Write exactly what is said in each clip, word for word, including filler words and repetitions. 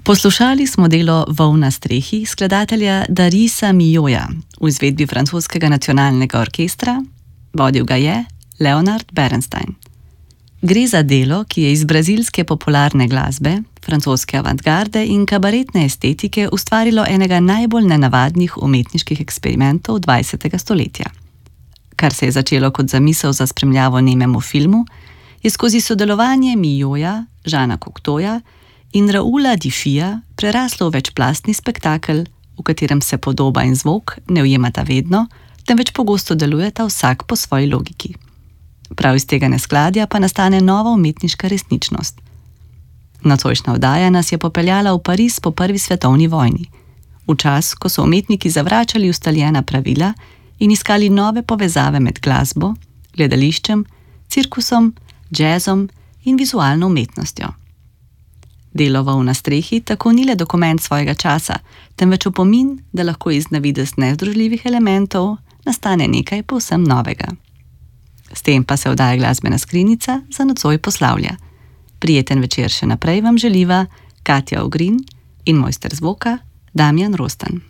Poslušali smo delo Vol na strehi skladatelja Darisa Milhaud'a v izvedbi francoskega nacionalnega orkestra, vodil ga je Leonard Bernstein. Gre za delo, ki je iz brazilske popularne glasbe, francoske avantgarde in kabaretne estetike ustvarilo enega najbolj nenavadnih umetniških eksperimentov dvajsetega stoletja. Kar se je začelo kot zamisel za spremljavo nememu filmu, je skozi sodelovanje Milhaud'a, Jeana Cocteauja in Raoula Difija preraslo v večplastni spektakel, v katerem se podoba in zvok ne ujemata vedno, temveč pogosto delujeta vsak po svoji logiki. Prav iz tega neskladja pa nastane nova umetniška resničnost. Nocojšnja oddaja nas je popeljala v Pariz po prvi svetovni vojni, v čas, ko so umetniki zavračali ustaljena pravila in iskali nove povezave med glasbo, gledališčem, cirkusom, džezom in vizualno umetnostjo. Delo Vol na strehi tako ni le dokument svojega časa, temveč opomin, da lahko iz navidez nezdružljivih elementov nastane nekaj povsem novega. S tem pa se oddaja Glasbena skrinjica za nocoj poslavlja. Prijeten večer še naprej vam želiva Katja Ogrin in mojster zvoka Damjan Rostan.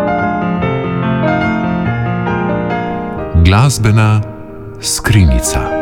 Glasbena skrinjica.